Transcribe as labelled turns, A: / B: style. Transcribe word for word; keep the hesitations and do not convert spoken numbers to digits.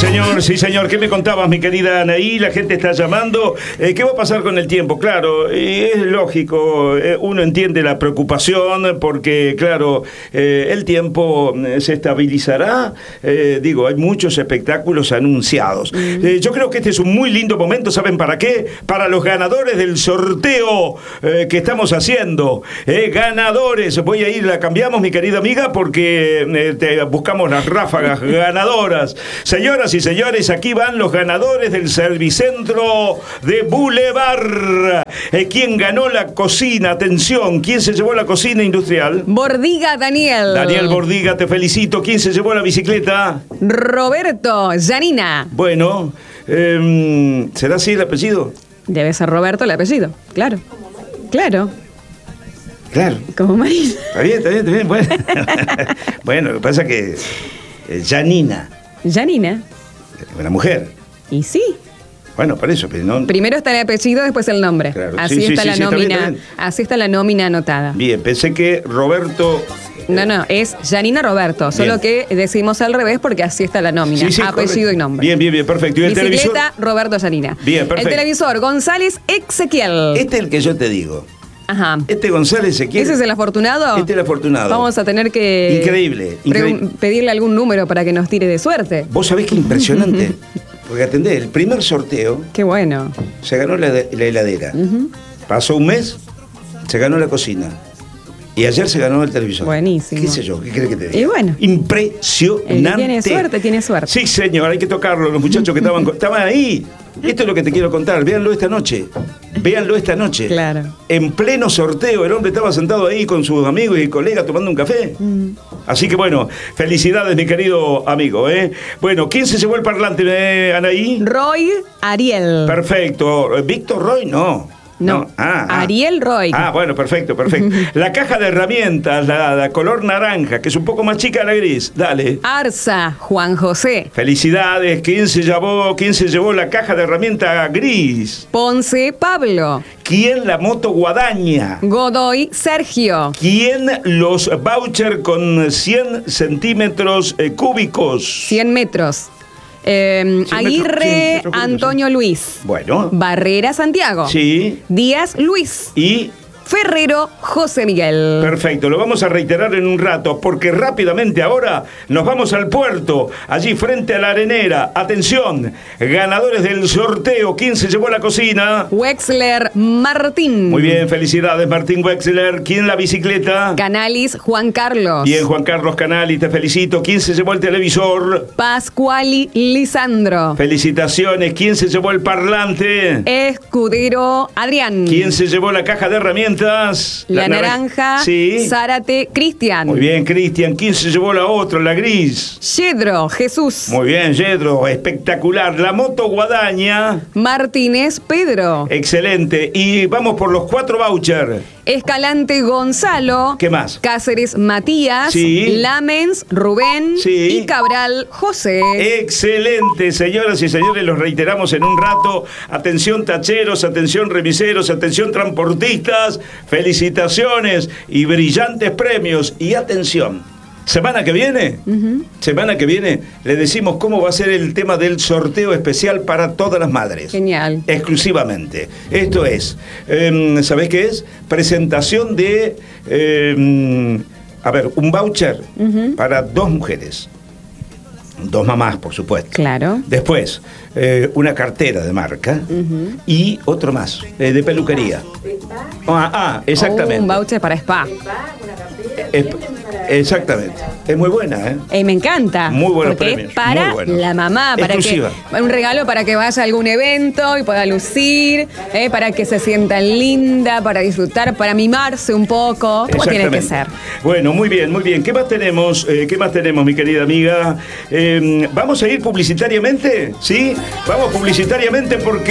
A: señor, sí, señor. ¿Qué me contabas, mi querida Anaí? La gente está llamando. Eh, ¿Qué va a pasar con el tiempo? Claro, eh, es lógico. Eh, uno entiende la preocupación porque, claro, eh, el tiempo se estabilizará. Eh, digo, hay muchos espectáculos anunciados. Mm. Eh, yo creo que este es un muy lindo momento. ¿Saben para qué? Para los ganadores del sorteo eh, que estamos haciendo. Eh, ganadores. Voy a ir, la cambiamos, mi querida amiga, porque eh, te buscamos las ráfagas ganadoras. Señoras y señores, aquí van los ganadores del Servicentro de Boulevard. Eh, ¿Quién ganó la cocina? Atención, ¿quién se llevó la cocina industrial?
B: Bordiga Daniel.
A: Daniel Bordiga, te felicito. ¿Quién se llevó la bicicleta?
B: Roberto Janina.
A: Bueno, eh, ¿será así el apellido?
B: Debe ser Roberto el apellido, claro. Claro.
A: Claro.
B: Como Marina.
A: Está bien, está bien, está bien. Bueno, bueno, lo que pasa es que eh, Janina.
B: Janina.
A: Una mujer.
B: Y sí.
A: Bueno, por eso, pero no...
B: Primero está el apellido, después el nombre.
A: Claro.
B: Así
A: Sí, sí,
B: está
A: sí,
B: la
A: sí, está
B: nómina.
A: bien, está bien.
B: Así está la nómina anotada.
A: Bien, pensé que Roberto...
B: No, no, es Janina Roberto, solo
A: Bien.
B: que decimos al revés porque así está la nómina.
A: Sí, sí,
B: apellido
A: correcto.
B: y nombre.
A: Bien, bien, bien, perfecto. ¿Y el
B: Bicicleta,
A: televisor?
B: Roberto Janina.
A: Bien, perfecto.
B: El televisor, González Ezequiel.
A: Este es el que yo te digo.
B: Ajá.
A: Este González Ezequiel.
B: ¿Ese es el afortunado?
A: Este es el afortunado.
B: Vamos a tener que...
A: Increíble, increíble.
B: Pedirle algún número para que nos tire de suerte.
A: Vos sabés qué impresionante. Porque atendé, el primer sorteo
B: Qué bueno.
A: se ganó la, la heladera.
B: Uh-huh.
A: Pasó un mes, se ganó la cocina. Y ayer se ganó el televisor.
B: Buenísimo.
A: ¿Qué sé yo? ¿Qué crees que te diga?
B: Y bueno.
A: Impresionante.
B: El que tiene suerte, tiene suerte.
A: Sí, señor, hay que tocarlo. Los muchachos que estaban, estaban ahí. Esto es lo que te quiero contar. Véanlo esta noche. Véanlo esta noche.
B: Claro.
A: En pleno sorteo, el hombre estaba sentado ahí con sus amigos y colegas tomando un café. Mm. Así que bueno, felicidades, mi querido amigo. ¿eh? Bueno, ¿quién se llevó el parlante, eh, Anaí?
B: Roy Ariel.
A: Perfecto. ¿Víctor Roy? No.
B: No,
A: no. Ah, ah.
B: Ariel Roy.
A: Ah, bueno, perfecto, perfecto. La caja de herramientas, la, la color naranja, que es un poco más chica de la gris. Dale.
B: Arza, Juan José.
A: Felicidades. ¿Quién se llevó, quién se llevó la caja de herramientas gris?
B: Ponce, Pablo.
A: ¿Quién la moto guadaña?
B: Godoy, Sergio.
A: ¿Quién los voucher con cien centímetros eh, cúbicos?
B: cien metros. Eh, Aguirre, metros, Antonio Luis.
A: Bueno.
B: Barrera, Santiago.
A: Sí.
B: Díaz, Luis.
A: Y...
B: Ferrero, José Miguel.
A: Perfecto, lo vamos a reiterar en un rato, porque rápidamente ahora nos vamos al puerto, allí frente a la arenera. Atención, ganadores del sorteo. ¿Quién se llevó la cocina?
B: Wexler Martín.
A: Muy bien, felicidades Martín Wexler. ¿Quién la bicicleta?
B: Canalis Juan Carlos.
A: Bien, Juan Carlos Canalis, te felicito. ¿Quién se llevó el televisor?
B: Pascuali Lisandro.
A: Felicitaciones. ¿Quién se llevó el parlante?
B: Escudero Adrián.
A: ¿Quién se llevó la caja de herramientas?
B: La,
A: la
B: naranja,
A: sí.
B: Zárate, Cristian.
A: Muy bien, Cristian. ¿Quién se llevó la otra, la gris?
B: Yedro, Jesús.
A: Muy bien, Yedro, espectacular. La moto guadaña.
B: Martínez, Pedro.
A: Excelente. Y vamos por los cuatro vouchers.
B: Escalante, Gonzalo.
A: ¿Qué más?
B: Cáceres, Matías.
A: Sí.
B: Lamens, Rubén.
A: Sí.
B: Y Cabral, José.
A: Excelente, señoras y señores, los reiteramos en un rato. Atención tacheros, atención remiseros, atención transportistas. Felicitaciones y brillantes premios. Y atención, semana que viene, uh-huh. semana que viene, le decimos cómo va a ser el tema del sorteo especial para todas las madres.
B: Genial.
A: Exclusivamente. Esto es, eh, ¿sabés qué es? Presentación de, eh, a ver, un voucher uh-huh. para dos mujeres. Dos mamás, por supuesto.
B: Claro.
A: Después, eh, una cartera de marca uh-huh. y otro más, eh, de peluquería. Ah, ah exactamente.
B: Oh, un voucher para spa.
A: Es, exactamente. Es muy buena, ¿eh?
B: Eh, me encanta.
A: Muy buenos
B: porque
A: premios.
B: Es para
A: muy bueno.
B: la mamá, para
A: exclusiva.
B: Que un regalo para que vaya a algún evento y pueda lucir, eh, para que se sienta linda, para disfrutar, para mimarse un poco. ¿Cómo tiene que ser?
A: Bueno, muy bien, muy bien. ¿Qué más tenemos? Eh, ¿Qué más tenemos, mi querida amiga? Eh, ¿Vamos a ir publicitariamente? ¿Sí? Vamos publicitariamente porque